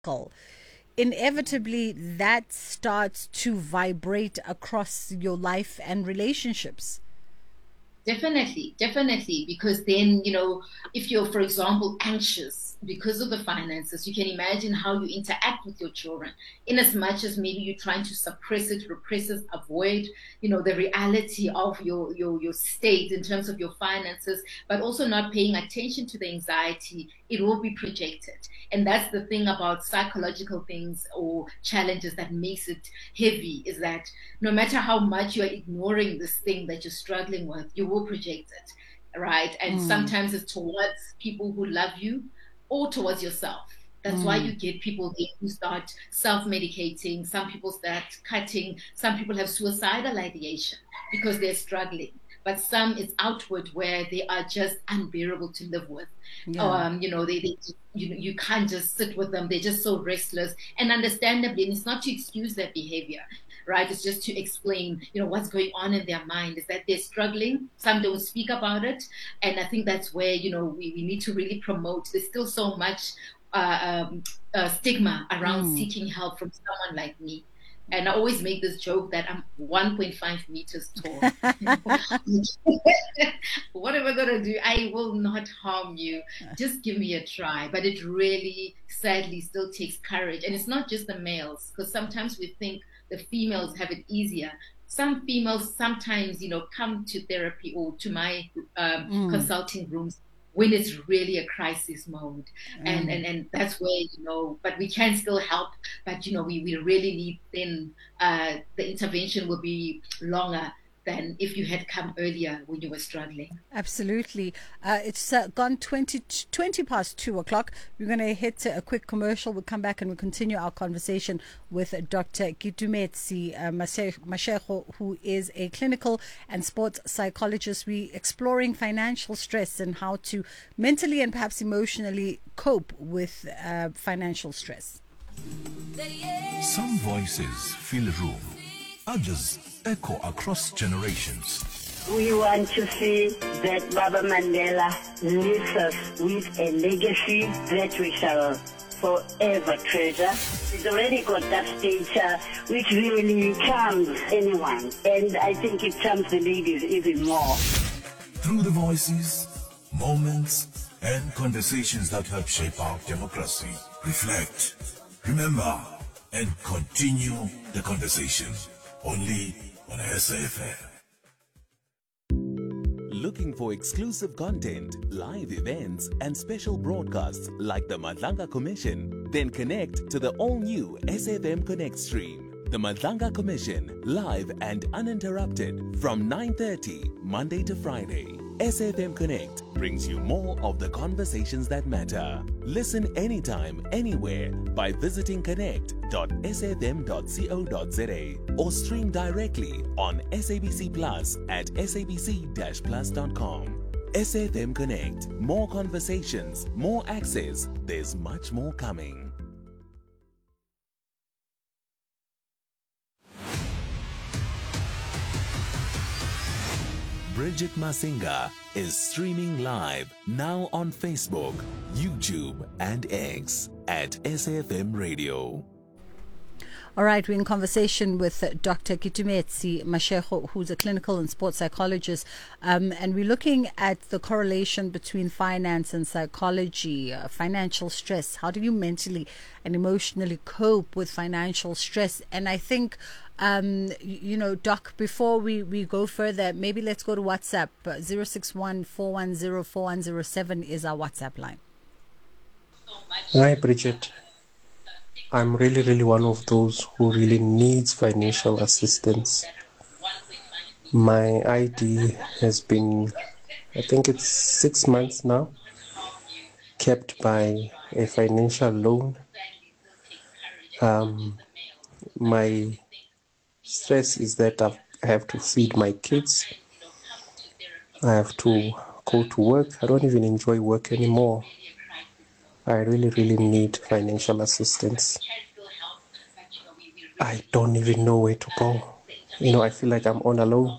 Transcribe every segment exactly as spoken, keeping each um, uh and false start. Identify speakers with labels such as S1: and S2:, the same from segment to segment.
S1: cycle, inevitably that starts to vibrate across your life and relationships.
S2: Definitely, definitely. Because then, you know, if you're, for example, anxious because of the finances, you can imagine how you interact with your children, in as much as maybe you're trying to suppress it, repress it, avoid, you know, the reality of your your your state in terms of your finances, but also not paying attention to the anxiety, it will be projected. And that's the thing about psychological things or challenges that makes it heavy, is that no matter how much you're ignoring this thing that you're struggling with, you will project it, right? And
S1: Mm,
S2: sometimes it's towards people who love you or towards yourself. That's why
S1: mm,
S2: you get people who start self-medicating. Some people start cutting. Some people have suicidal ideation because they're struggling. But some it's outward, where they are just unbearable to live with.
S1: yeah.
S2: Um, you know, they, they you you can't just sit with them. They're just so restless, and understandably, and it's not to excuse their behavior, right? It's just to explain, you know, what's going on in their mind, is that they're struggling. Some don't speak about it. And I think that's where, you know, we, we need to really promote. There's still so much uh, um, uh, stigma around
S1: Mm.
S2: seeking help from someone like me. And I always make this joke that I'm one point five meters tall. What am I going to do? I will not harm you. Just give me a try. But it really, sadly, still takes courage. And it's not just the males, because sometimes we think the females have it easier. Some females sometimes, you know, come to therapy or to my um,
S1: Mm,
S2: consulting rooms when it's really a crisis mode. And,
S1: mm.
S2: and and that's where, you know, but we can still help. But, you know, we, we really need, then uh, the intervention will be longer than if you had come earlier when you were struggling.
S1: Absolutely. Uh, it's uh, gone twenty, twenty past two o'clock. We're going to hit a quick commercial. We'll come back and we'll continue our conversation with Doctor Gitumetsi uh, Mashego, who is a clinical and sports psychologist. We're exploring financial stress and how to mentally and perhaps emotionally cope with uh, financial stress.
S3: Some voices fill a room, others echo across generations.
S4: We want to see that Baba Mandela leaves us with a legacy that we shall forever treasure. He's already got that stature which really charms anyone, and I think it charms the ladies even more.
S3: Through the voices, moments, and conversations that help shape our democracy, reflect, remember, and continue the conversation. Only on S A F M.
S5: Looking for exclusive content, live events, and special broadcasts like the Madlanga Commission? Then connect to the all-new S A F M Connect stream. The Madlanga Commission, live and uninterrupted from nine thirty, Monday to Friday. S A F M Connect brings you more of the conversations that matter. Listen anytime, anywhere by visiting connect dot s a f m dot co dot z a or stream directly on S A B C Plus at s a b c dash plus dot com. S A F M Connect. More conversations, more access. There's much more coming. Bridget Masinga is streaming live now on Facebook, YouTube, and X at S A F M Radio.
S1: All right, we're in conversation with Doctor Gitumetsi Mashego, who's a clinical and sports psychologist, um, and we're looking at the correlation between finance and psychology, uh, financial stress. How do you mentally and emotionally cope with financial stress? And I think, um, you know, Doc, before we, we go further, maybe let's go to WhatsApp. Uh, zero six one, four one zero, four one zero seven is our WhatsApp line.
S6: Hi, Bridget. I'm really, really one of those who really needs financial assistance. My I D has been, I think it's six months now, kept by a financial loan. Um, my stress is that I've, I have to feed my kids. I have to go to work. I don't even enjoy work anymore. I really, really need financial assistance. I don't even know where to go. You know, I feel like I'm on alone.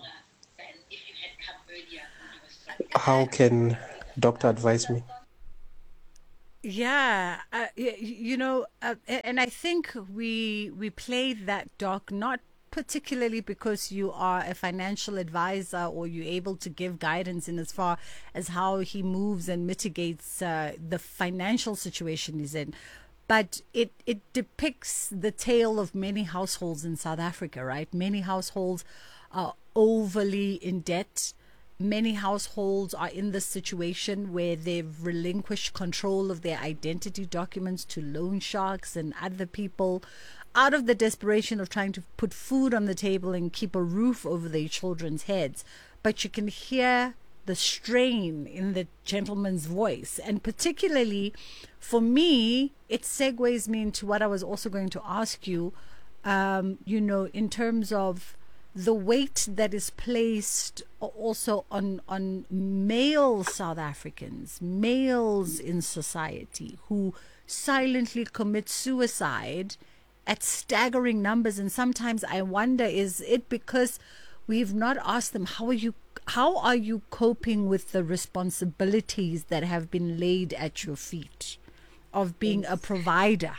S6: How can doctor advise me?
S1: Yeah, uh, y- you know, uh, a- and I think we we played that doc not particularly because you are a financial advisor or you're able to give guidance in as far as how he moves and mitigates uh, the financial situation he's in, but it it depicts the tale of many households in South Africa, right? Many households are overly in debt. Many households are in this situation where they've relinquished control of their identity documents to loan sharks and other people out of the desperation of trying to put food on the table and keep a roof over their children's heads. But you can hear the strain in the gentleman's voice. And particularly for me, it segues me into what I was also going to ask you, um, you know, in terms of the weight that is placed also on on male South Africans, males in society who silently commit suicide at staggering numbers. And sometimes I wonder, is it because we've not asked them, how are you how are you coping with the responsibilities that have been laid at your feet of being a provider?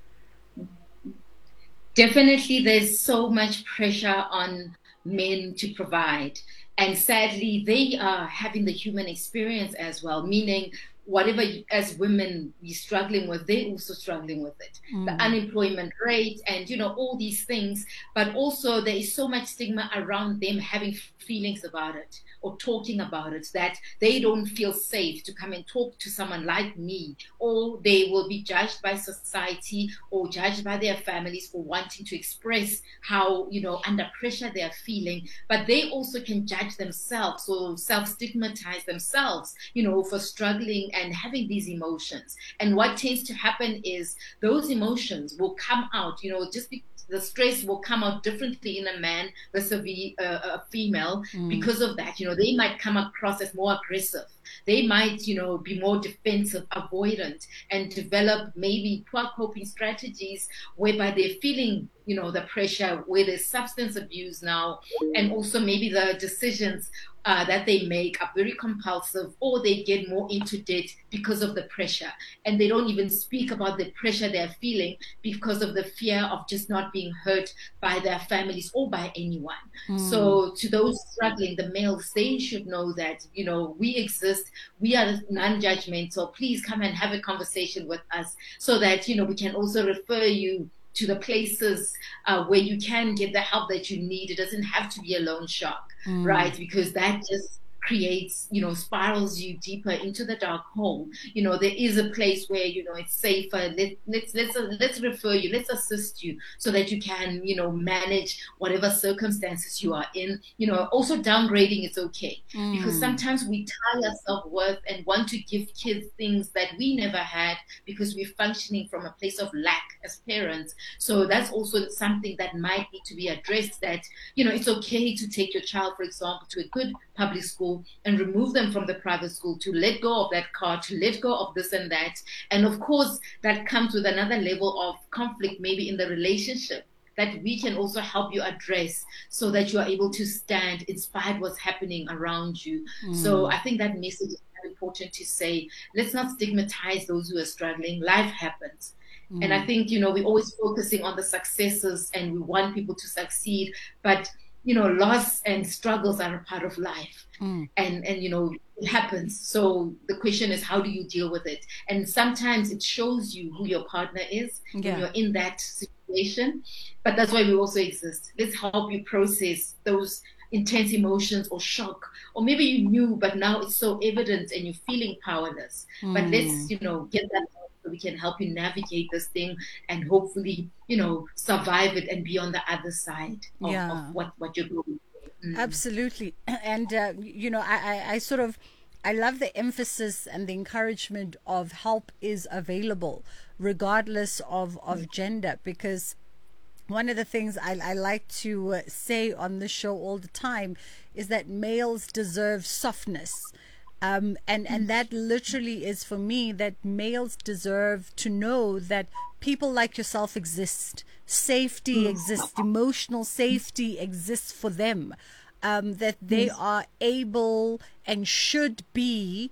S2: Definitely, there's so much pressure on men to provide. And sadly, they are having the human experience as well, meaning whatever you, as women we're struggling with, they're also struggling with it. Mm. The unemployment rate and, you know, all these things. But also there is so much stigma around them having feelings about it or talking about it, that they don't feel safe to come and talk to someone like me, or they will be judged by society or judged by their families for wanting to express how, you know, under pressure they're feeling. But they also can judge themselves or self-stigmatize themselves, you know, for struggling and having these emotions. And what tends to happen is those emotions will come out, you know, just because the stress will come out differently in a man versus a, a female mm. because of that. You know, they might come across as more aggressive. They might, you know, be more defensive, avoidant, and develop maybe poor coping strategies whereby they're feeling, you know, the pressure, where there's substance abuse now, and also maybe the decisions uh, that they make are very compulsive, or they get more into debt because of the pressure. And they don't even speak about the pressure they're feeling because of the fear of just not being hurt by their families or by anyone. Mm. So to those struggling, the males, they should know that, you know, we exist. We are non-judgmental. Please come and have a conversation with us so that, you know, we can also refer you to the places uh, where you can get the help that you need. It doesn't have to be a loan shark, mm. right? Because that just creates, you know, spirals you deeper into the dark hole. You know, there is a place where, you know, it's safer. Let, let's let's uh, let's refer you. Let's assist you so that you can, you know, manage whatever circumstances you are in. You know, also downgrading is okay mm. because sometimes we tie our self-worth and want to give kids things that we never had because we're functioning from a place of lack as parents. So that's also something that might need to be addressed. That, you know, it's okay to take your child, for example, to a good public school and remove them from the private school, to let go of that car, to let go of this and that. And of course, that comes with another level of conflict, maybe in the relationship, that we can also help you address so that you are able to stand in spite of what's happening around you. Mm. So I think that message is very important to say. Let's not stigmatize those who are struggling. Life happens. Mm. And I think, you know, we're always focusing on the successes and we want people to succeed, but you know, loss and struggles are a part of life. Mm. And, and, you know, it happens. So the question is, how do you deal with it? And sometimes it shows you who your partner is yeah. when you're in that situation. But that's why we also exist. Let's help you process those intense emotions or shock. Or maybe you knew, but now it's so evident and you're feeling powerless. Mm. But let's, you know, get that so we can help you navigate this thing and hopefully, you know, survive it and be on the other side of, yeah. of what, what you're going through. Mm.
S1: Absolutely. And, uh, you know, I, I, I sort of, I love the emphasis and the encouragement of help is available regardless of, of gender, because one of the things I, I like to uh, say on this show all the time is that males deserve softness. Um, and, and that literally is for me that males deserve to know that people like yourself exist. Safety exists. Emotional safety exists for them. Um, that they are able and should be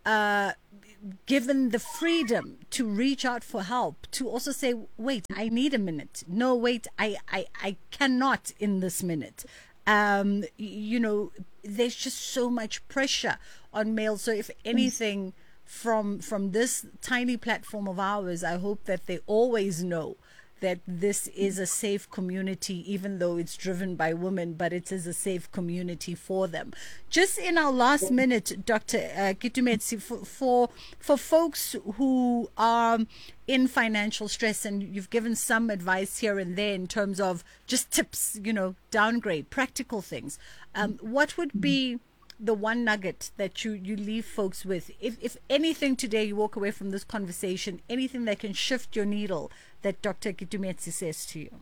S1: uh, given the freedom to reach out for help, to also say, wait, I need a minute. No, wait, I, I, I cannot in this minute. Um, you know, there's just so much pressure on males. So if anything, from from this tiny platform of ours, I hope that they always know that this is a safe community, even though it's driven by women, but it is a safe community for them. Just in our last minute, Doctor Uh, Kitumetsi, for, for for folks who are in financial stress, and you've given some advice here and there in terms of just tips, you know, downgrade, practical things. Um, what would be the one nugget that you, you leave folks with? If, if anything today, you walk away from this conversation, anything that can shift your needle that Doctor Kitumetsi says to you?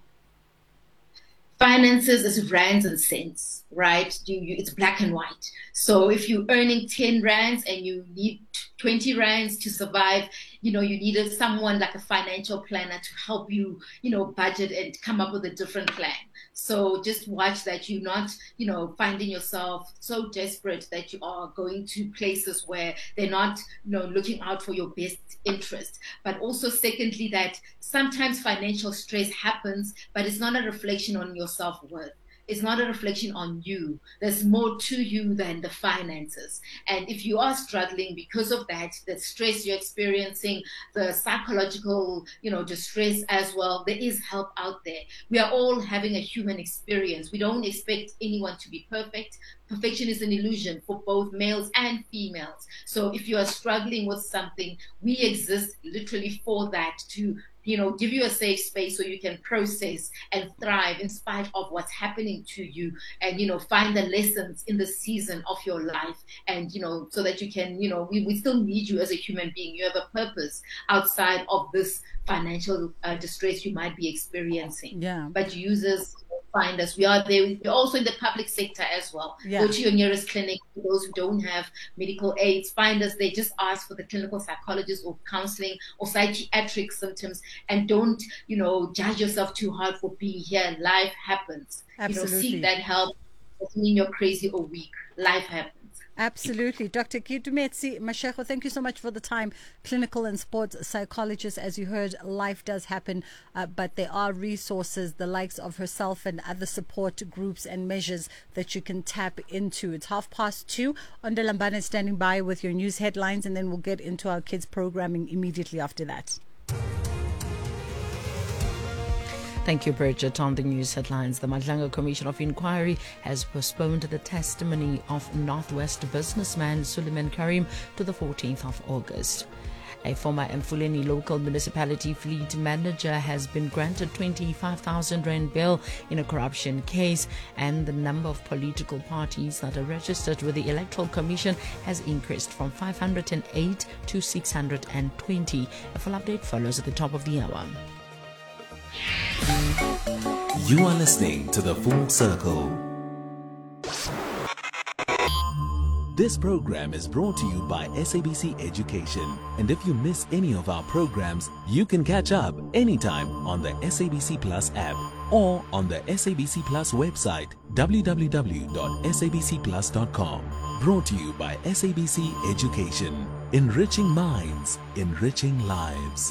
S2: Finances is rands and cents, right? You, you, it's black and white. So if you're earning ten rands and you need twenty rands to survive, you know, you needed someone like a financial planner to help you, you know, budget and come up with a different plan. So just watch that you're not, you know, finding yourself so desperate that you are going to places where they're not, you know, looking out for your best interest. But also, secondly, that sometimes financial stress happens, but it's not a reflection on your self-worth. It's not a reflection on you. There's more to you than the finances. And if you are struggling because of that, the stress you're experiencing, the psychological, you know, distress as well, there is help out there. We are all having a human experience. We don't expect anyone to be perfect. Perfection is an illusion for both males and females. So if you are struggling with something, we exist literally for that, to, you know, give you a safe space so you can process and thrive in spite of what's happening to you, and, you know, find the lessons in the season of your life, and, you know, so that you can, you know, we, we still need you as a human being. You have a purpose outside of this financial uh, distress you might be experiencing.
S1: Yeah.
S2: But users, find us. We are there. We're also in the public sector as well.
S1: Yeah.
S2: Go to your nearest clinic. For those who don't have medical aids, find us. They just ask for the clinical psychologist or counseling or psychiatric symptoms, and don't, you know, judge yourself too hard for being here. Life happens.
S1: Absolutely.
S2: You know, seek that help. Doesn't mean you're crazy or weak. Life happens.
S1: Absolutely. Doctor Kitumetsi Mashego, thank you so much for the time. Clinical and sports psychologist. As you heard, life does happen, uh, but there are resources, the likes of herself and other support groups and measures that you can tap into. It's half past two. Ondelambane is standing by with your news headlines, and then we'll get into our kids programming immediately after that.
S7: Thank you, Bridget. On the news headlines, the Madlanga Commission of Inquiry has postponed the testimony of Northwest businessman Suleiman Karim to the fourteenth of August. A former Mfuleni local municipality fleet manager has been granted twenty-five thousand rand bail in a corruption case, and the number of political parties that are registered with the Electoral Commission has increased from five hundred eight to six hundred twenty. A full update follows at the top of the hour.
S5: You are listening to The Full Circle. This program is brought to you by S A B C Education. And if you miss any of our programs, you can catch up anytime on the S A B C Plus app or on the S A B C Plus website, w w w dot s a b c plus dot com. Brought to you by S A B C Education. Enriching minds, enriching lives.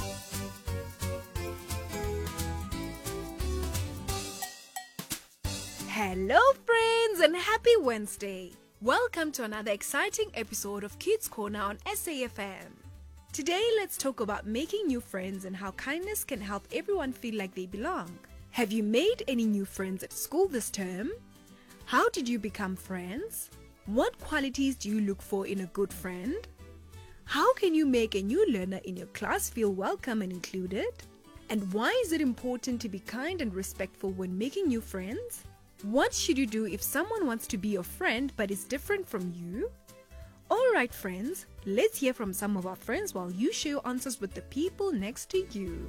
S8: Hello friends and happy Wednesday. Welcome to another exciting episode of Kids Corner on S A F M. Today let's talk about making new friends and how kindness can help everyone feel like they belong. Have you made any new friends at school this term? How did you become friends? What qualities do you look for in a good friend? How can you make a new learner in your class feel welcome and included? And why is it important to be kind and respectful when making new friends? What should you do if someone wants to be your friend but is different from you? Alright friends, let's hear from some of our friends while you share your answers with the people next to you.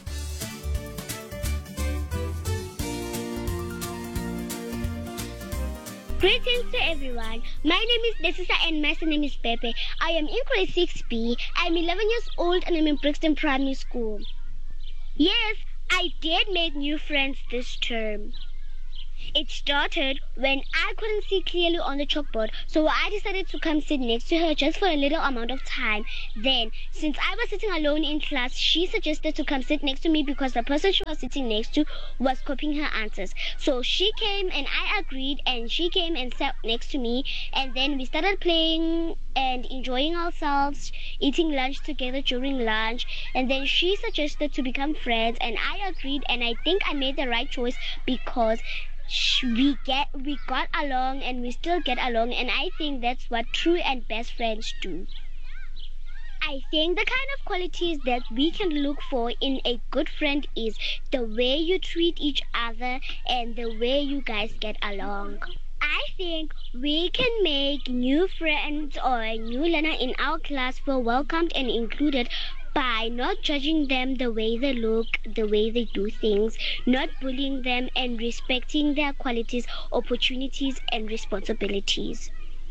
S9: Greetings to everyone. My name is Nesisa and my name is Pepe. I am in grade six B. I'm eleven years old and I'm in Brixton Primary School. Yes, I did make new friends this term. It started when I couldn't see clearly on the chalkboard, so I decided to come sit next to her just for a little amount of time. Then, since I was sitting alone in class, she suggested to come sit next to me because the person she was sitting next to was copying her answers. So she came and I agreed, and she came and sat next to me, and then we started playing and enjoying ourselves, eating lunch together during lunch, and then she suggested to become friends, and I agreed, and I think I made the right choice because we get we got along and we still get along, and I think that's what true and best friends do. I think the kind of qualities that we can look for in a good friend is the way you treat each other and the way you guys get along. I think we can make new friends or a new learner in our class feel welcomed and included by not judging them the way they look, the way they do things, not bullying them, and respecting their qualities, opportunities, and responsibilities.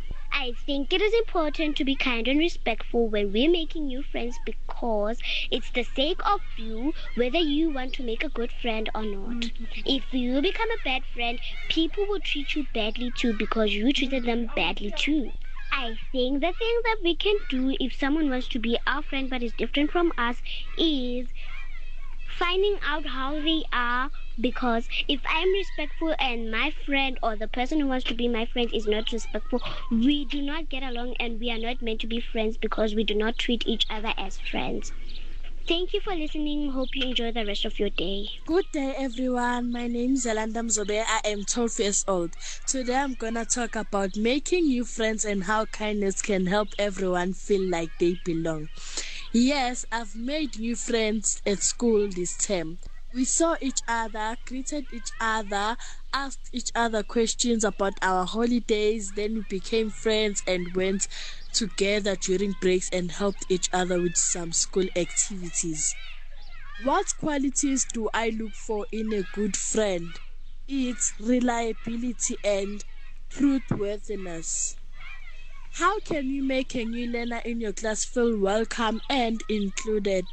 S9: I think it is important to be kind and respectful when we're making new friends because it's the sake of you whether you want to make a good friend or not. Mm-hmm. If you become a bad friend, people will treat you badly too because you treated them badly too. I think the thing that we can do if someone wants to be our friend but is different from us is finding out how they are, because if I'm respectful and my friend or the person who wants to be my friend is not respectful, we do not get along and we are not meant to be friends because we do not treat each other as friends. Thank you for listening. Hope you enjoy the rest of your day.
S10: Good day, everyone. My name is Zelanda Mzobe. I am twelve years old. Today I'm going to talk about making new friends and how kindness can help everyone feel like they belong. Yes, I've made new friends at school this term. We saw each other, greeted each other, asked each other questions about our holidays, then we became friends and went together during breaks and helped each other with some school activities. What qualities do I look for in a good friend? It's reliability and truthworthiness. How can you make a new learner in your class feel welcome and included?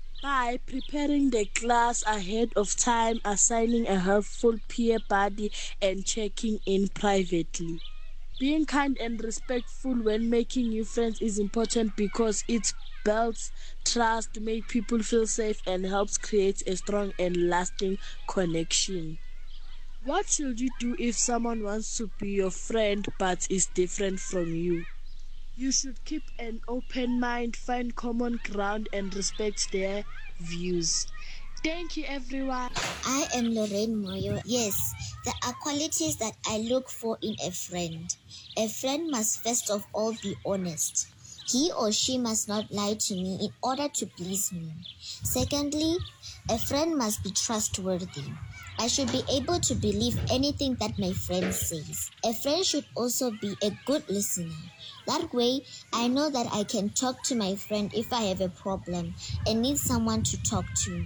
S10: By preparing the class ahead of time, assigning a helpful peer buddy, and checking in privately. Being kind and respectful when making new friends is important because it builds trust, makes people feel safe, and helps create a strong and lasting connection. What should you do if someone wants to be your friend but is different from you? You should keep an open mind, find common ground, and respect their views. Thank you, everyone.
S11: I am Lorraine Moyo. Yes, there are qualities that I look for in a friend. A friend must first of all be honest. He or she must not lie to me in order to please me. Secondly, a friend must be trustworthy. I should be able to believe anything that my friend says. A friend should also be a good listener. That way, I know that I can talk to my friend if I have a problem and need someone to talk to.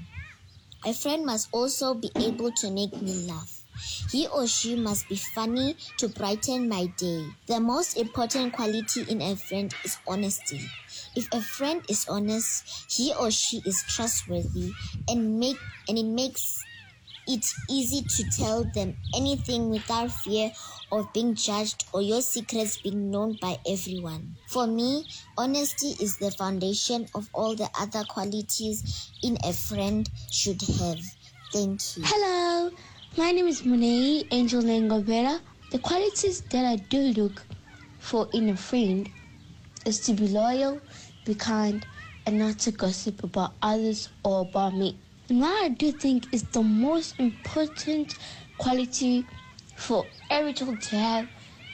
S11: A friend must also be able to make me laugh. He or she must be funny to brighten my day. The most important quality in a friend is honesty. If a friend is honest, he or she is trustworthy and make and it makes it's easy to tell them anything without fear of being judged or your secrets being known by everyone. For me, honesty is the foundation of all the other qualities in a friend should have. Thank you.
S12: Hello, my name is Munei Angel Nengobera. The qualities that I do look for in a friend is to be loyal, be kind, and not to gossip about others or about me. And what I do think is the most important quality for every child to have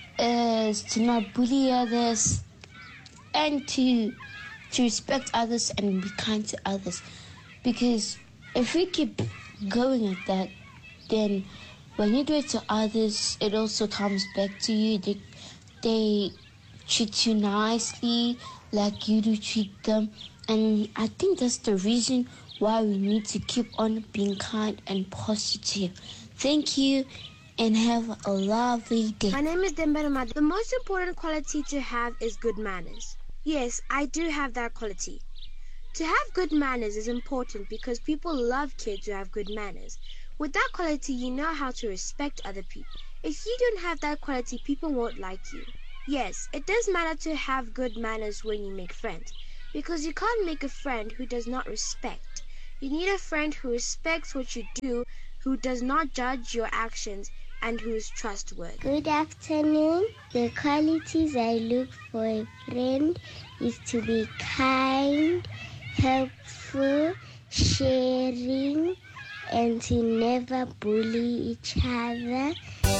S12: is to not bully others and to to respect others and be kind to others. Because if we keep going at that, then when you do it to others, it also comes back to you. They, they treat you nicely like you do treat them. And I think that's the reason why we need to keep on being kind and positive. Thank you and have a lovely day.
S13: My name is Demberama. The most important quality to have is good manners. Yes, I do have that quality. To have good manners is important because people love kids who have good manners. With that quality, you know how to respect other people. If you don't have that quality, people won't like you. Yes, it does matter to have good manners when you make friends, because you can't make a friend who does not respect. You need a friend who respects what you do, who does not judge your actions, and who is trustworthy.
S9: Good afternoon. The qualities I look for a friend is to be kind, helpful, sharing, and to never bully each other.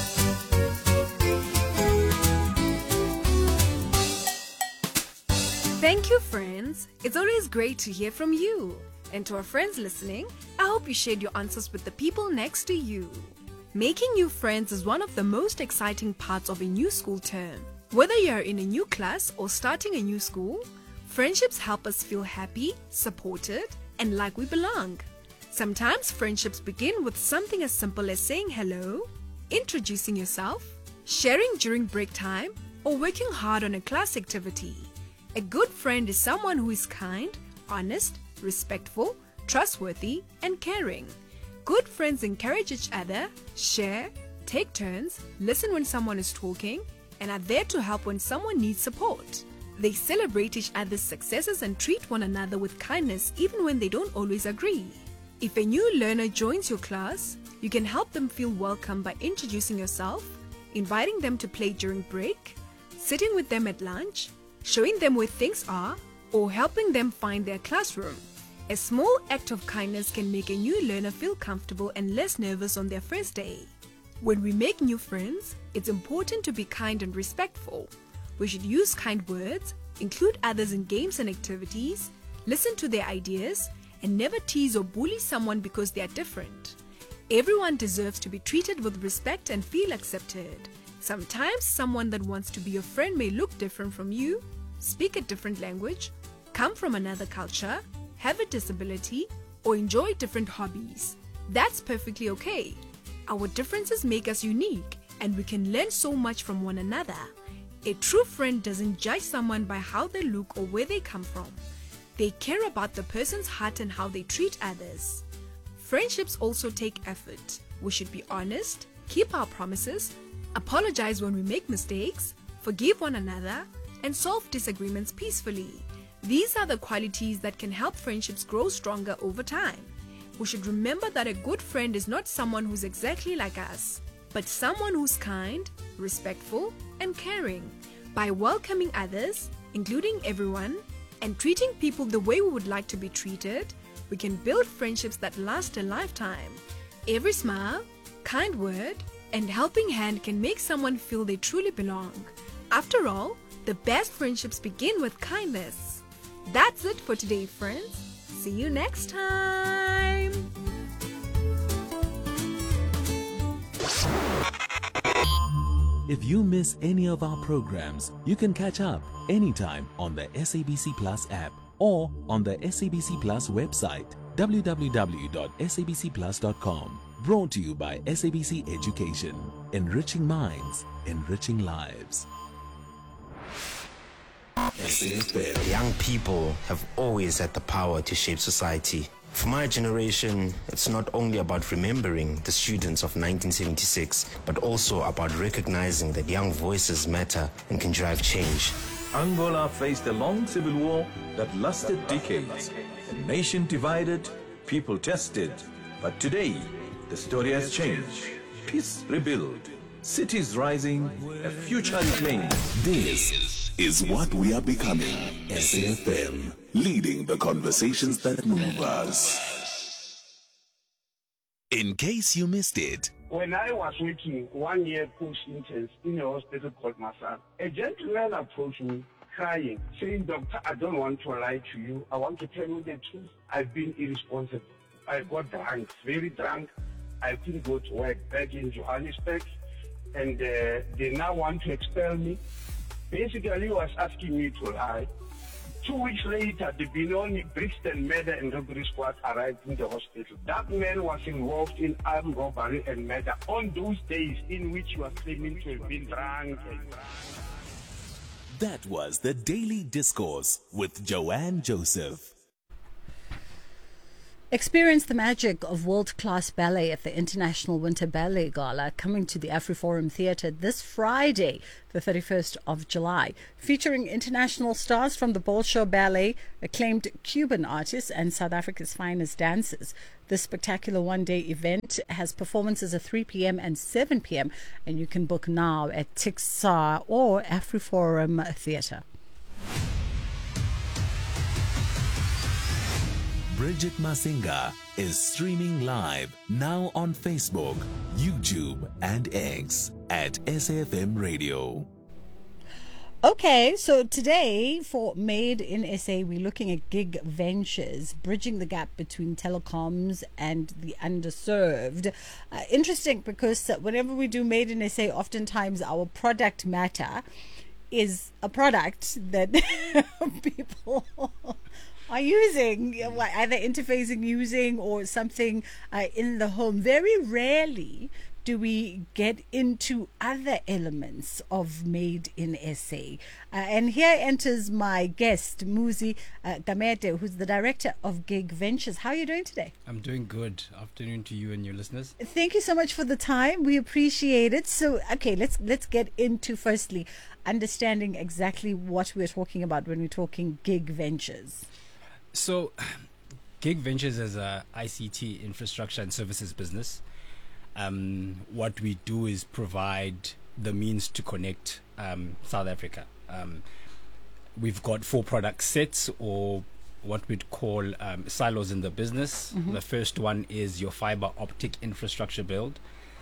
S8: Thank you, friends. It's always great to hear from you. And to our friends listening, I hope you shared your answers with the people next to you. Making new friends is one of the most exciting parts of a new school term. Whether you're in a new class or starting a new school, friendships help us feel happy, supported, and like we belong. Sometimes friendships begin with something as simple as saying hello, introducing yourself, sharing during break time, or working hard on a class activity. A good friend is someone who is kind, honest, respectful, trustworthy, and caring. Good friends encourage each other, share, take turns, listen when someone is talking, and are there to help when someone needs support. They celebrate each other's successes and treat one another with kindness even when they don't always agree. If a new learner joins your class, you can help them feel welcome by introducing yourself, inviting them to play during break, sitting with them at lunch, showing them where things are, or helping them find their classroom. A small act of kindness can make a new learner feel comfortable and less nervous on their first day. When we make new friends, it's important to be kind and respectful. We should use kind words, include others in games and activities, listen to their ideas, and never tease or bully someone because they are different. Everyone deserves to be treated with respect and feel accepted. Sometimes someone that wants to be your friend may look different from you, speak a different language, come from another culture, have a disability, or enjoy different hobbies. That's perfectly okay. Our differences make us unique, and we can learn so much from one another. A true friend doesn't judge someone by how they look or where they come from. They care about the person's heart and how they treat others. Friendships also take effort. We should be honest, keep our promises, apologize when we make mistakes, forgive one another, and solve disagreements peacefully. These are the qualities that can help friendships grow stronger over time. We should remember that a good friend is not someone who's exactly like us, but someone who's kind, respectful, and caring. By welcoming others, including everyone, and treating people the way we would like to be treated, we can build friendships that last a lifetime. Every smile, kind word, and helping hand can make someone feel they truly belong. After all, the best friendships begin with kindness. That's it for today, friends. See you next time.
S5: If you miss any of our programs, you can catch up anytime on the S A B C Plus app or on the S A B C Plus website, w w w dot s a b c plus dot com. Brought to you by S A B C Education. Enriching minds, enriching lives.
S14: Young people have always had the power to shape society. For my generation, it's not only about remembering the students of nineteen seventy-six, but also about recognizing that young voices matter and can drive change.
S15: Angola faced a long civil war that lasted decades. A nation divided, people tested. But today, the story has changed. Peace rebuilt, cities rising, a future reclaimed.
S3: This is what we are becoming. S A F M, leading the conversations that move us.
S5: In case you missed it,
S16: when I was working one year post-intense in a hospital called Masar, a gentleman approached me crying, saying, "Doctor, I don't want to lie to you. I want to tell you the truth. I've been irresponsible. I got drunk, very drunk. I couldn't go to work back in Johannesburg, and uh, they now want to expel me." Basically, he was asking me to lie. Two weeks later, the Benoni Brixton murder and robbery squad arrived in the hospital. That man was involved in armed robbery and murder on those days in which he was claiming to have been drunk.
S5: that was the Daily Discourse with Joanne Joseph.
S1: Experience the magic of world-class ballet at the International Winter Ballet Gala, coming to the AfriForum Theatre this Friday, the thirty-first of July, featuring international stars from the Bolshoi Ballet, acclaimed Cuban artists, and South Africa's finest dancers. This spectacular one-day event has performances at three p.m. and seven p.m. and you can book now at Tixar or AfriForum Theatre.
S5: Bridget Masinga is streaming live now on Facebook, YouTube, and X at S A F M Radio.
S1: Okay, so today for Made in S A, we're looking at gig ventures, bridging the gap between telecoms and the underserved. Uh, interesting, because whenever we do Made in S A, oftentimes our product matter is a product that people are using, either interfacing, using, or something uh, in the home. Very rarely do we get into other elements of Made in S A. Uh, and here enters my guest, Muzi uh, Gamete, who's the director of Gig Ventures. How are you doing today?
S17: I'm doing good. Afternoon to you and your listeners.
S1: Thank you so much for the time. We appreciate it. So, okay, let's let's get into firstly understanding exactly what we're talking about when we're talking Gig Ventures.
S17: So, Gig Ventures is a I C T infrastructure and services business. Um, what we do is provide the means to connect um, South Africa. Um, we've got four product sets, or what we'd call um, silos in the business. Mm-hmm. The first one is your fiber optic infrastructure build.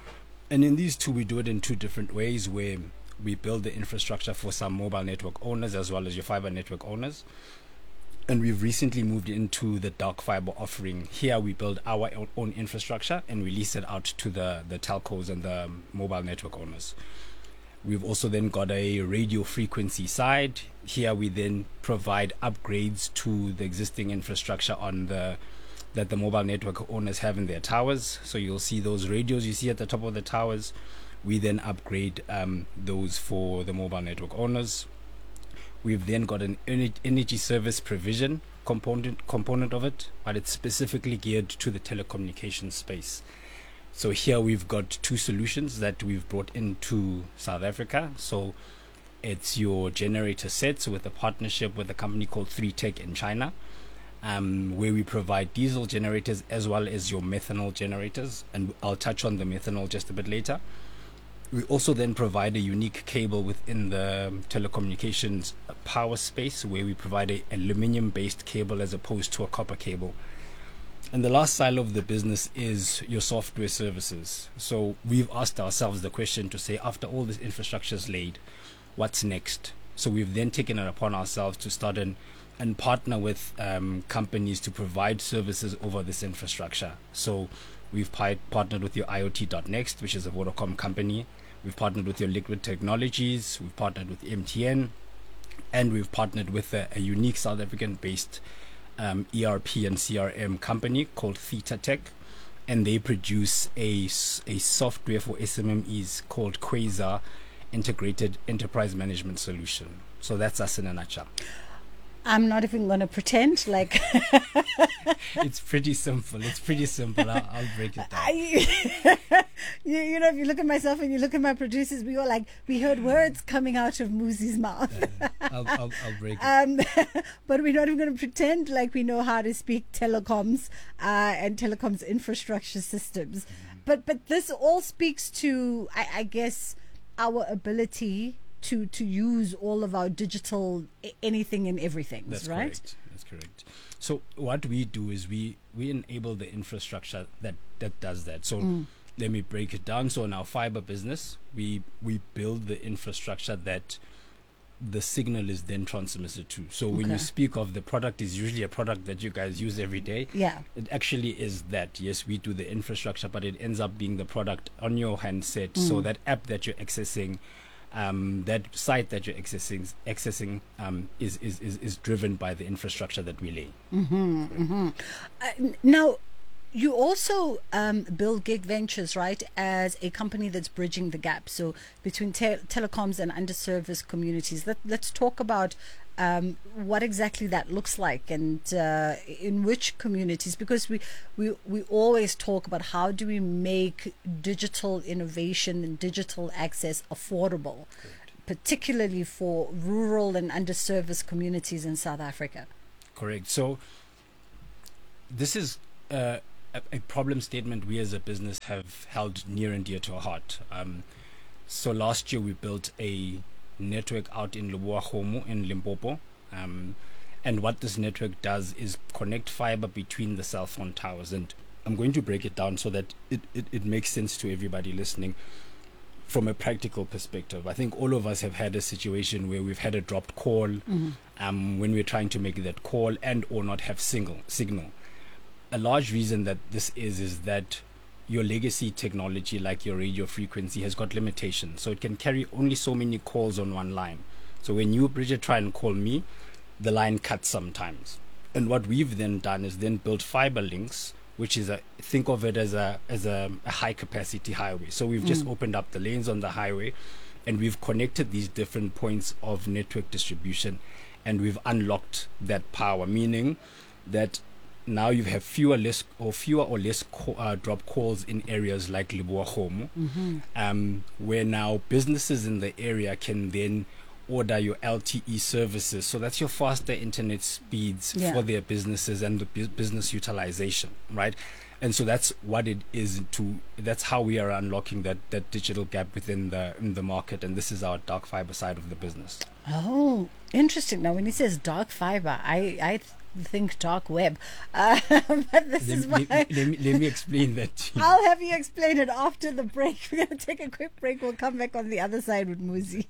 S17: And in these two, we do it in two different ways, where we build the infrastructure for some mobile network owners as well as your fiber network owners. And we've recently moved into the dark fiber offering. Here we build our own infrastructure and release it out to the, the telcos and the mobile network owners. We've also then got a radio frequency side. Here we then provide upgrades to the existing infrastructure on the that the mobile network owners have in their towers. So you'll see those radios you see at the top of the towers. We then upgrade um, those for the mobile network owners. We've then got an energy service provision component component of it, but it's specifically geared to the telecommunications space. So here we've got two solutions that we've brought into South Africa. So it's your generator sets with a partnership with a company called three tech in China, um, where we provide diesel generators as well as your methanol generators. And I'll touch on the methanol just a bit later. We also then provide a unique cable within the telecommunications power space, where we provide a aluminium-based cable as opposed to a copper cable. And the last side of the business is your software services. So we've asked ourselves the question to say, after all this infrastructure is laid, what's next? So we've then taken it upon ourselves to start and, and partner with um, companies to provide services over this infrastructure. So we've pi- partnered with your I O T dot next, which is a Vodacom company. We've partnered with your Liquid Technologies. We've partnered with M T N. And we've partnered with a, a unique South African-based um, E R P and C R M company called Theta Tech. And they produce a, a software for S M M Es called Quasar Integrated Enterprise Management Solution. So that's us in a nutshell.
S1: I'm not even going to pretend like...
S17: It's pretty simple. It's pretty simple. I'll, I'll break it down.
S1: I, you, you know, if you look at myself and you look at my producers, we all like, we heard words coming out of Muzi's mouth.
S17: uh, I'll, I'll, I'll break it.
S1: Um, but we're not even going to pretend like we know how to speak telecoms uh, and telecoms infrastructure systems. Mm-hmm. But, but this all speaks to, I, I guess, our ability to to use all of our digital anything and everything.
S17: That's
S1: right?
S17: Correct. That's correct. So what we do is we we enable the infrastructure that that does that. So mm. let me break it down. So in our fiber business, we we build the infrastructure that the signal is then transmitted to. So when
S1: Okay.
S17: you speak of the product, is usually a product that you guys use every day.
S1: Yeah.
S17: It actually is that. Yes, we do the infrastructure, but it ends up being the product on your handset.
S1: Mm.
S17: So that app that you're accessing, um, that site that you're accessing, accessing um, is, is, is, is driven by the infrastructure that we lay.
S1: Mm-hmm, mm-hmm. Uh, now, you also um, build Gig Ventures, right, as a company that's bridging the gap. So between te- telecoms and underserviced communities. Let, let's talk about um, what exactly that looks like and uh, in which communities, because we, we we always talk about how do we make digital innovation and digital access affordable, particularly for rural and underserviced communities in South Africa.
S17: Correct. So this is uh, a, a problem statement we as a business have held near and dear to our heart. Um, so last year we built a network out in Leboa-Kgomo in Limpopo. Um, and what this network does is connect fiber between the cell phone towers. And I'm going to break it down so that it, it, it makes sense to everybody listening from a practical perspective. I think all of us have had a situation where we've had a dropped call
S1: Mm-hmm.
S17: um, when we're trying to make that call and or not have single, signal. A large reason that this is is that your legacy technology, like your radio frequency, has got limitations. So it can carry only so many calls on one line. So when you, Bridget, try and call me, the line cuts sometimes. And what we've then done is then built fiber links, which is a, think of it as a as a, a high capacity highway. So we've just
S1: Mm.
S17: opened up the lanes on the highway, and we've connected these different points of network distribution, and we've unlocked that power, meaning that now you have fewer less or fewer or less co- uh, drop calls in areas like Leboa-Kgomo,
S1: Mhm.
S17: um, where now businesses in the area can then order your L T E services. So that's your faster internet speeds
S1: Yeah.
S17: for their businesses and the bu- business utilization, right? And so that's what it is to. That's how we are unlocking that that digital gap within the in the market, and this is our dark fiber side of the business.
S1: Oh, interesting. Now, when he says dark fiber, I, I th- think dark web. Uh, but this
S17: Let,
S1: is
S17: me-
S1: why.
S17: let, me, let, me, let me explain that to you.
S1: I'll have you explain it after the break. We're going to take a quick break. We'll come back on the other side with Muzi.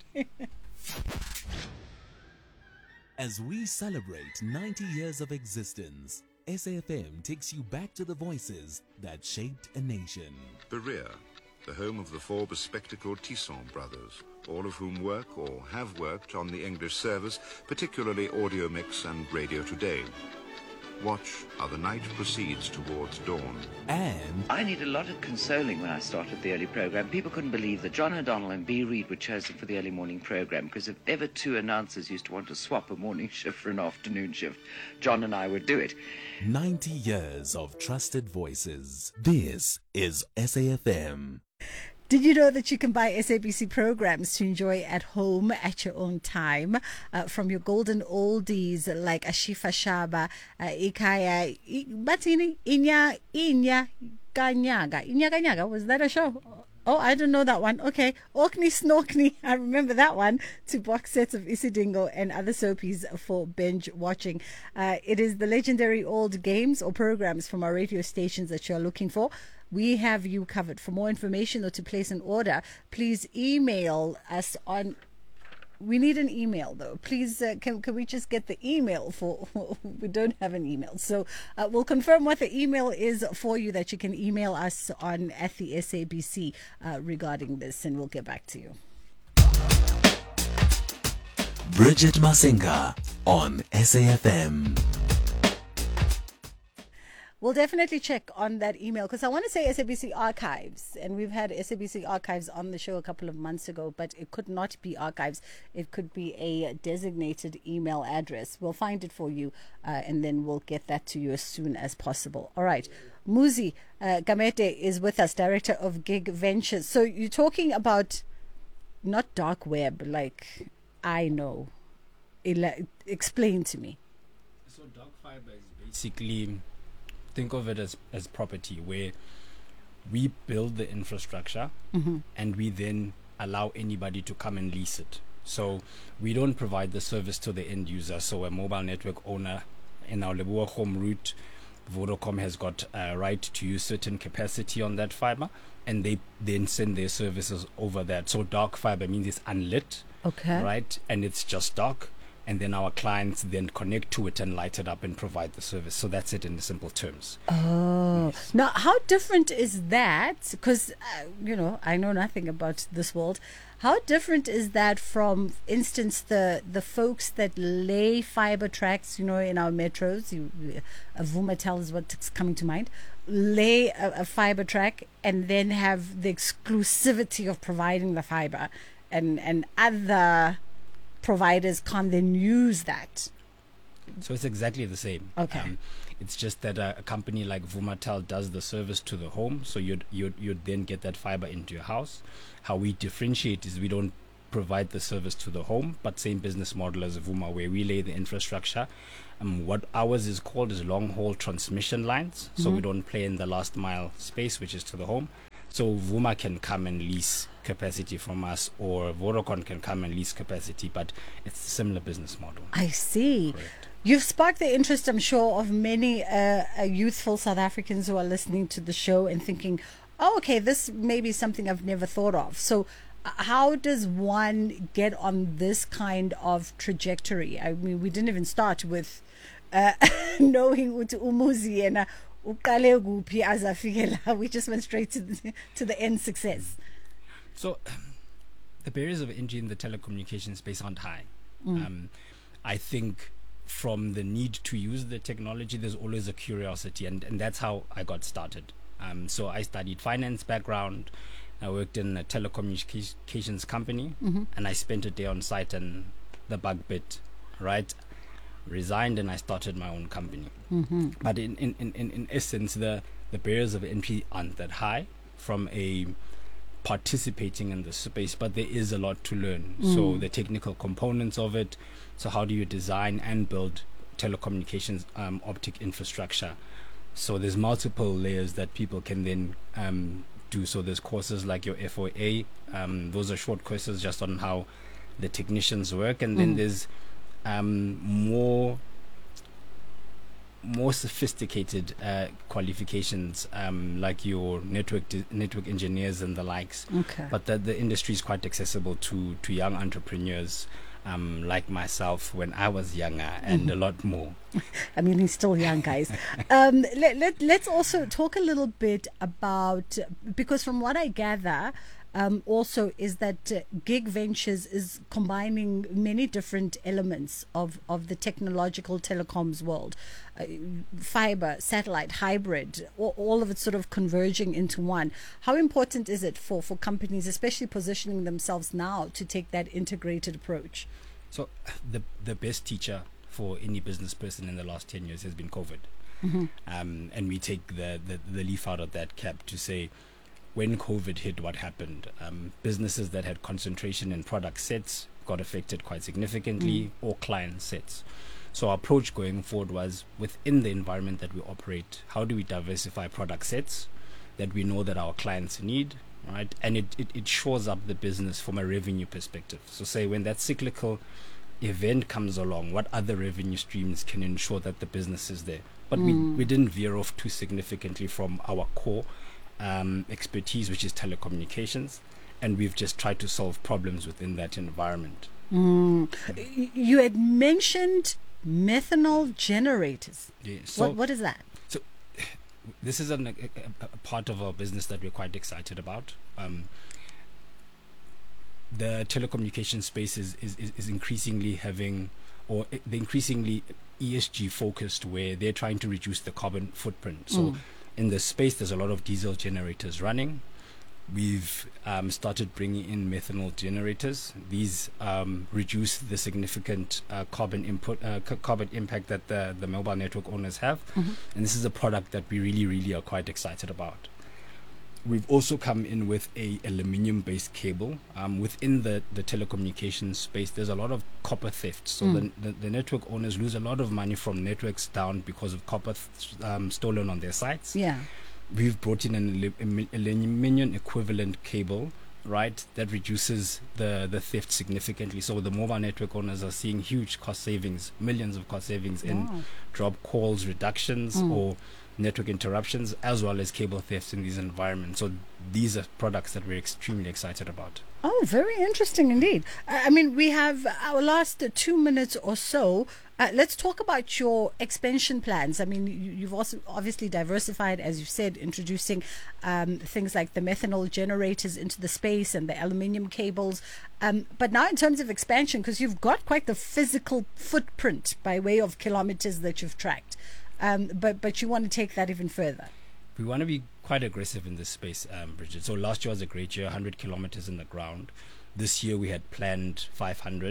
S5: As we celebrate ninety years of existence, S A F M takes you back to the voices that shaped a nation.
S18: Berea, the home of the four bespectacled Tisson brothers, all of whom work or have worked on the English service, particularly Audio Mix and Radio Today. Watch how the night proceeds towards dawn.
S5: And
S19: I need a lot of consoling when I started the early program. People couldn't believe that John O'Donnell and B. Reid were chosen for the early morning program, because if ever two announcers used to want to swap a morning shift for an afternoon shift, John and I would do it.
S5: ninety years of trusted voices. This is S A F M.
S1: Did you know that you can buy S A B C programs to enjoy at home at your own time uh, from your golden oldies like Ashifa Shaba, uh, Ikaya, I- Batini, Inya, Inya, Kanyaga. Inya Kanyaga, was that a show? Oh, I don't know that one. Okay. Orkney Snorkney, I remember that one. To box sets of Isidingo and other soapies for binge watching. Uh, it is the legendary old games or programs from our radio stations that you're looking for. We have you covered. For more information or to place an order, please email us on. We need an email though. Please, uh, can can we just get the email for? We don't have an email, so uh, we'll confirm what the email is for you that you can email us on at the S A B C uh, regarding this, and we'll get back to you.
S5: Bridget Masinga on S A F M.
S1: We'll definitely check on that email because I want to say S A B C Archives, and we've had S A B C Archives on the show a couple of months ago, but it could not be archives. It could be a designated email address. We'll find it for you, uh, and then we'll get that to you as soon as possible. All right. Muzi uh, Gamete is with us, Director of Gig Ventures. So you're talking about not dark web, like I know. Ele- explain to me.
S17: So dark fiber is basically, think of it as, as property where we build the infrastructure
S1: Mhm.
S17: and we then allow anybody to come and lease it. So we don't provide the service to the end user. So a mobile network owner in our Leboa-Kgomo route, Vodacom has got a right to use certain capacity on that fiber, and they then send their services over that. So dark fiber means it's unlit,
S1: Okay.
S17: right? And it's just dark. And then our clients then connect to it and light it up and provide the service. So that's it in the simple terms.
S1: Oh, now how different is that? Because, uh, you know, I know nothing about this world. How different is that from, instance, the, the folks that lay fiber tracks, you know, in our metros? You, a Vumatel is what's coming to mind. Lay a, a fiber track and then have the exclusivity of providing the fiber, and, and other providers can't then use that?
S17: So it's exactly the same.
S1: Okay.
S17: Um, it's just that a, a company like Vumatel does the service to the home, so you'd, you'd you'd then get that fiber into your house. How we differentiate is we don't provide the service to the home, but same business model as Vuma, where we lay the infrastructure. Um, what ours is called is long haul transmission lines, so
S1: Mhm.
S17: we don't play in the last mile space, which is to the home. So Vuma can come and lease capacity from us, or Vodacom can come and lease capacity, but it's a similar business model.
S1: I see. You've sparked the interest, I'm sure, of many uh, uh, youthful South Africans who are listening to the show and thinking, oh, okay, this may be something I've never thought of. So uh, how does one get on this kind of trajectory? I mean, we didn't even start with uh, knowing ukuthi umuzi yena uqale kuphi aze afike la. We just went straight to the, to the end success.
S17: So the barriers of entry in the telecommunications space aren't high.
S1: Mm.
S17: Um, I think from the need to use the technology, there's always a curiosity, and, and that's how I got started. Um, so I studied finance background. I worked in a telecommunications company,
S1: Mhm.
S17: and I spent a day on site, and the bug bit, right? Resigned, and I started my own company.
S1: Mhm.
S17: But in, in, in, in essence, the, the barriers of entry aren't that high from a participating in the space, but there is a lot to learn. So
S1: Mm.
S17: the technical components of it. So how do you design and build telecommunications um, optic infrastructure? So there's multiple layers that people can then um, do. So there's courses like your F O A. Um, those are short courses just on how the technicians work, and then
S1: Mm.
S17: there's um, more more sophisticated uh, qualifications um, like your network de- network engineers and the likes.
S1: Okay.
S17: But the, the industry is quite accessible to, to young entrepreneurs um, like myself when I was younger, and
S1: Mhm.
S17: a lot more.
S1: I mean, he's still young, guys. um, let, let, let's also talk a little bit about, because from what I gather, um, also is that uh, Gig Ventures is combining many different elements of, of the technological telecoms world. Uh, fiber, satellite, hybrid, all, all of it sort of converging into one. How important is it for, for companies, especially positioning themselves now, to take that integrated approach?
S17: So the the best teacher for any business person in the last ten years has been COVID.
S1: Mhm.
S17: Um, and we take the, the, the leaf out of that cap to say, when COVID hit, what happened? Um, businesses that had concentration in product sets got affected quite significantly,
S1: Mm.
S17: or client sets. So our approach going forward was, within the environment that we operate, how do we diversify product sets that we know that our clients need, right? And it, it, it shores up the business from a revenue perspective. So say when that cyclical event comes along, what other revenue streams can ensure that the business is there? But
S1: Mm.
S17: we, we didn't veer off too significantly from our core um, expertise, which is telecommunications, and we've just tried to solve problems within that environment.
S1: Mm. Y- You had mentioned methanol generators.
S17: Yeah, so-
S1: what what is that?
S17: So this is an, a, a, a part of our business that we're quite excited about. Um, the telecommunication space is, is, is, is increasingly having, or i- the increasingly E S G focused, where they're trying to reduce the carbon footprint. So
S1: Mm.
S17: in the space, there's a lot of diesel generators running. We've um, started bringing in methanol generators. These um, reduce the significant uh, carbon input, uh, c- carbon impact that the, the mobile network owners have.
S1: Mhm.
S17: And this is a product that we really, really are quite excited about. We've also come in with a aluminium-based cable. Um, within the, the telecommunications space, there's a lot of copper theft. So
S1: Mm.
S17: the, the, the network owners lose a lot of money from networks down because of copper th- um, stolen on their sites.
S1: Yeah.
S17: We've brought in an alu- alu- aluminium equivalent cable, right, that reduces the, the theft significantly. So the mobile network owners are seeing huge cost savings, millions of cost savings in
S1: Wow.
S17: drop calls reductions
S1: Mm.
S17: or network interruptions, as well as cable thefts in these environments. So these are products that we're extremely excited about.
S1: Oh, very interesting indeed. I I mean, we have our last uh, two minutes or so. Uh, let's talk about your expansion plans. I mean, you, you've also obviously diversified, as you said, introducing um, things like the methanol generators into the space and the aluminium cables. Um, but now in terms of expansion, because you've got quite the physical footprint by way of kilometers that you've tracked, um, but, but you want to take that even further.
S17: We want to be quite aggressive in this space, um, Bridget. So last year was a great year, one hundred kilometers in the ground. This year we had planned five hundred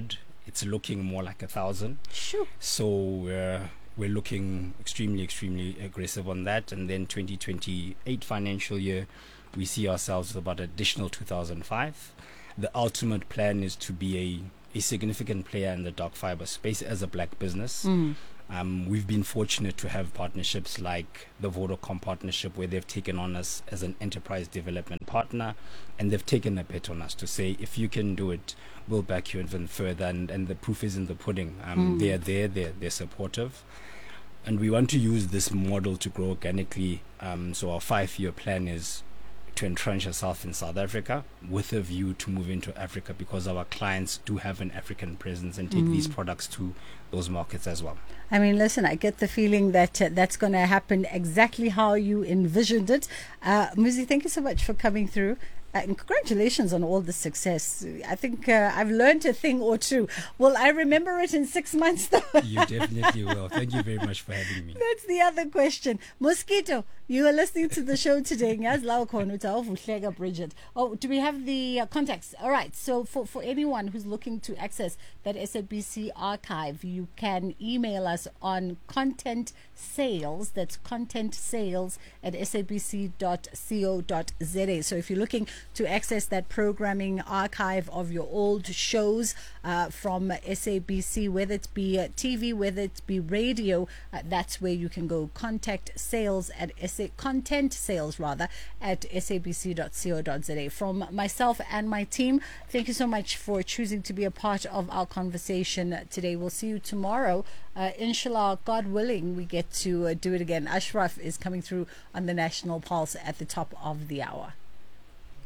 S17: it's looking more like a thousand.
S1: Sure.
S17: So we're we're looking extremely, extremely aggressive on that. And then twenty twenty-eight financial year, we see ourselves with about additional two thousand five. The ultimate plan is to be a, a significant player in the dark fiber space as a black business.
S1: Mm.
S17: Um, we've been fortunate to have partnerships like the Vodacom partnership, where they've taken on us as an enterprise development partner, and they've taken a bet on us to say, if you can do it, we'll back you even further. And, and the proof is in the pudding. Um,
S1: Mm.
S17: They're there, they're, they're supportive. And we want to use this model to grow organically. Um, so our five-year plan is to entrench ourselves in South Africa with a view to move into Africa, because our clients do have an African presence and take
S1: Mm.
S17: these products to those markets as well.
S1: I mean, listen, I get the feeling that uh, that's going to happen exactly how you envisioned it. Uh, Muzi, thank you so much for coming through. Uh, and congratulations on all the success. I think uh, I've learned a thing or two. Will I remember it in six months, though?
S17: You definitely will. Thank you very much for having me.
S1: That's the other question. Mosquito, you are listening to the show today. Bridget. Oh, do we have the uh, contacts? All right. So for, for anyone who's looking to access that S A B C archive, you can email us on content sales. That's content sales at sabc dot co dot za. So if you're looking to access that programming archive of your old shows uh, from S A B C, whether it be uh, T V, whether it be radio, uh, that's where you can go. Contact sales at S A content sales rather at sabc dot co dot za. From myself and my team, thank you so much for choosing to be a part of our conversation today. We'll see you tomorrow. Uh, inshallah, God willing, we get to uh, do it again. Ashraf is coming through on the National Pulse at the top of the hour.